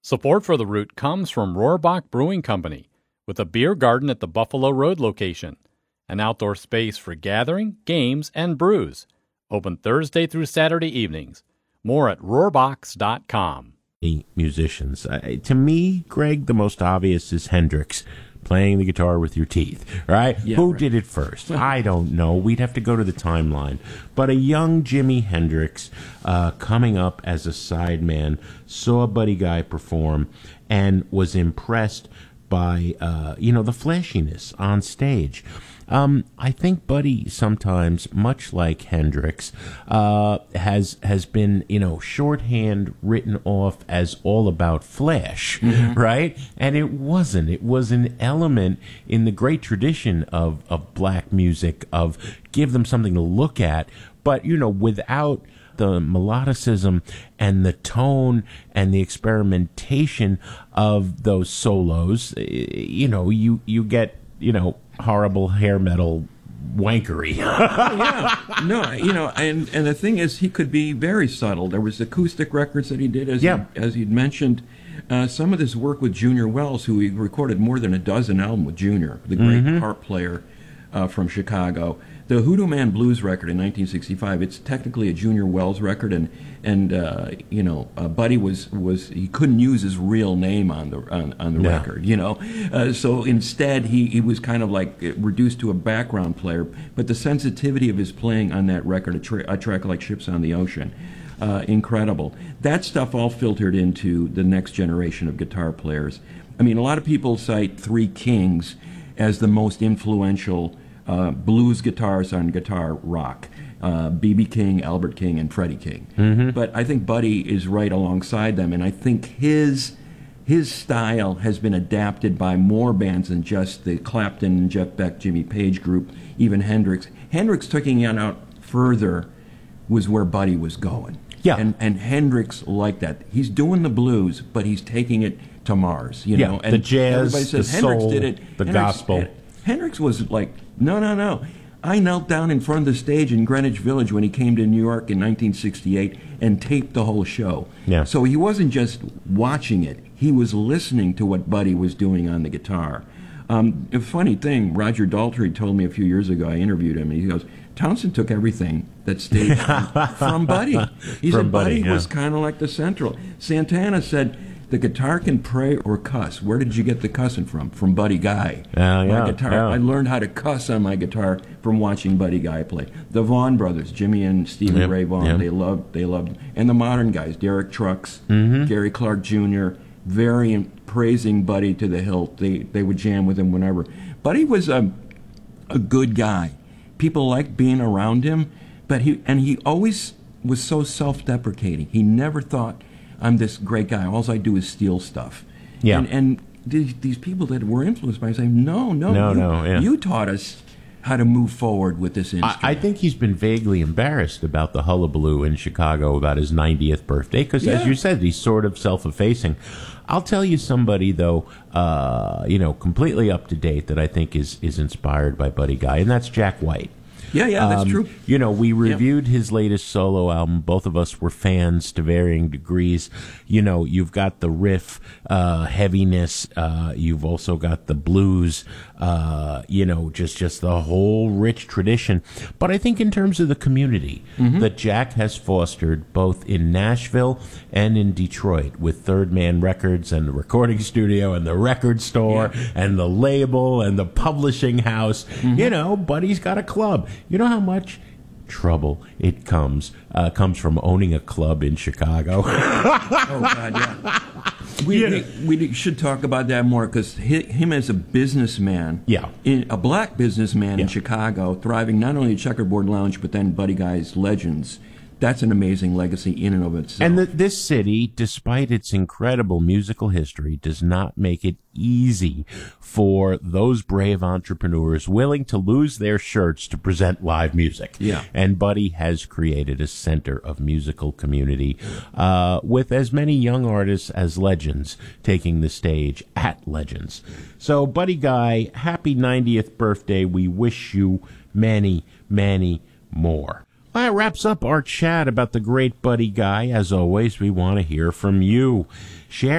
Support for The Root comes from Rohrbach Brewing Company, with a beer garden at the Buffalo Road location, an outdoor space for gathering, games, and brews. Open Thursday through Saturday evenings. More at rohrbachs.com. Musicians. To me, Greg, the most obvious is Hendrix playing the guitar with your teeth, right? Yeah, Who right. did it first? I don't know. We'd have to go to the timeline. But a young Jimi Hendrix coming up as a sideman saw Buddy Guy perform and was impressed by, the flashiness on stage. I think Buddy sometimes, much like Hendrix, has been, shorthand written off as all about flash, right? And it wasn't. It was an element in the great tradition of black music, of give them something to look at, but, without the melodicism and the tone and the experimentation of those solos, you get, horrible hair metal wankery. And the thing is, he could be very subtle. There was acoustic records that he did, as he'd mentioned. Some of this work with Junior Wells, who he recorded more than a dozen albums with Junior, the great harp player from Chicago. The Hoodoo Man Blues record in 1965, it's technically a Junior Wells record, and Buddy was he couldn't use his real name on the record, so instead he was kind of like reduced to a background player. But the sensitivity of his playing on that record, a track like Ships on the Ocean, incredible. That stuff all filtered into the next generation of guitar players. I mean, a lot of people cite Three Kings as the most influential blues guitarists on guitar rock. B.B. King, Albert King, and Freddie King. But I think Buddy is right alongside them, and I think his style has been adapted by more bands than just the Clapton, Jeff Beck, Jimmy Page group, even Hendrix. Hendrix taking it out further was where Buddy was going. Yeah. And Hendrix liked that. He's doing the blues, but he's taking it to Mars, And the jazz, everybody says the Hendrix soul, did it. the gospel. Hendrix was like, no. I knelt down in front of the stage in Greenwich Village when he came to New York in 1968 and taped the whole show. Yeah. So he wasn't just watching it. He was listening to what Buddy was doing on the guitar. A funny thing, Roger Daltrey told me a few years ago, I interviewed him, and he goes, Townsend took everything that stayed from Buddy. He said Buddy was kind of like the central. Santana said, the guitar can pray or cuss. Where did you get the cussing from? From Buddy Guy. My guitar. I learned how to cuss on my guitar from watching Buddy Guy play. The Vaughan brothers, Jimmy and Stevie Ray Vaughan, they loved, and the modern guys, Derek Trucks, Gary Clark Jr., very praising Buddy to the hilt. They would jam with him whenever. Buddy was a good guy. People liked being around him, but he always was so self-deprecating. He never thought, I'm this great guy. All I do is steal stuff. Yeah. And these people that were influenced by him saying, no, you taught us how to move forward with this instrument. I think he's been vaguely embarrassed about the hullabaloo in Chicago about his 90th birthday because, as you said, he's sort of self-effacing. I'll tell you somebody, though, completely up to date that I think is inspired by Buddy Guy, and that's Jack White. Yeah, that's true. We reviewed his latest solo album. Both of us were fans to varying degrees. You've got the riff heaviness. You've also got the blues, just the whole rich tradition. But I think in terms of the community that Jack has fostered both in Nashville and in Detroit with Third Man Records and the recording studio and the record store and the label and the publishing house, Buddy's got a club. You know how much trouble it comes from owning a club in Chicago? Oh, God, yeah. We should talk about that more because him as a businessman, a black businessman in Chicago, thriving not only at Checkerboard Lounge, but then Buddy Guy's Legends. That's an amazing legacy in and of itself. And this city, despite its incredible musical history, does not make it easy for those brave entrepreneurs willing to lose their shirts to present live music. Yeah. And Buddy has created a center of musical community with as many young artists as Legends taking the stage at Legends. So, Buddy Guy, happy 90th birthday. We wish you many, many more. Well, that wraps up our chat about the great Buddy Guy. As always, we want to hear from you. Share